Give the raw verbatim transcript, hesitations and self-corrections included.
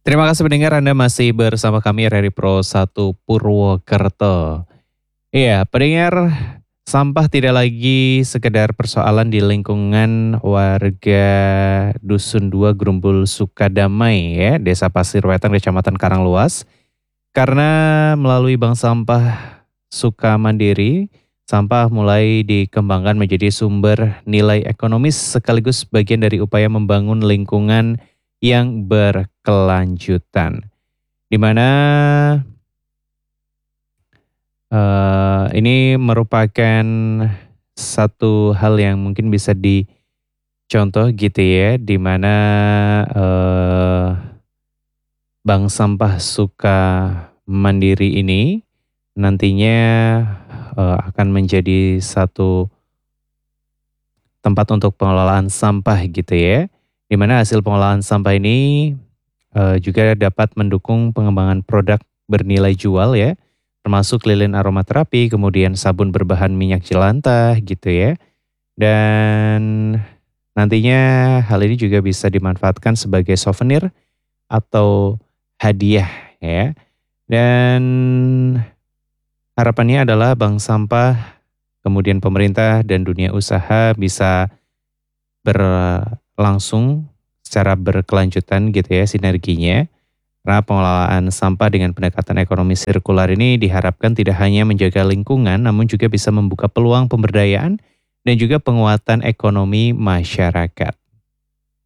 Terima kasih pendengar Anda masih bersama kami R R I Pro satu Purwokerto. Iya, pendengar, sampah tidak lagi sekedar persoalan di lingkungan warga Dusun dua Grumbul Sukadamai ya, Desa Pasir Wetan, Kecamatan Karangluas. Karena melalui Bank Sampah Sukamandiri, sampah mulai dikembangkan menjadi sumber nilai ekonomis sekaligus bagian dari upaya membangun lingkungan yang berkelanjutan. Di mana eh, ini merupakan satu hal yang mungkin bisa dicontoh gitu ya, di mana eh, Bank Sampah Sukamandiri ini nantinya eh, akan menjadi satu tempat untuk pengelolaan sampah gitu ya. Di mana hasil pengelolaan sampah ini eh, juga dapat mendukung pengembangan produk bernilai jual ya, termasuk lilin aromaterapi, kemudian sabun berbahan minyak jelantah gitu ya. Dan nantinya hal ini juga bisa dimanfaatkan sebagai souvenir atau hadiah ya. Dan harapannya adalah bank sampah, kemudian pemerintah dan dunia usaha bisa berlangsung secara berkelanjutan gitu ya sinerginya. Karena pengelolaan sampah dengan pendekatan ekonomi sirkular ini diharapkan tidak hanya menjaga lingkungan, namun juga bisa membuka peluang pemberdayaan dan juga penguatan ekonomi masyarakat.